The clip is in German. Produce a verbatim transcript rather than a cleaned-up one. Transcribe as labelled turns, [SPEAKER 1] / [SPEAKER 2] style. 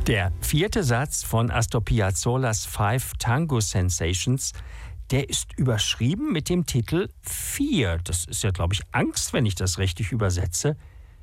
[SPEAKER 1] Der vierte Satz von Astor Piazzolla's Five Tango Sensations, der ist überschrieben mit dem Titel Fear. Das ist ja, glaube ich, Angst, wenn ich das richtig übersetze.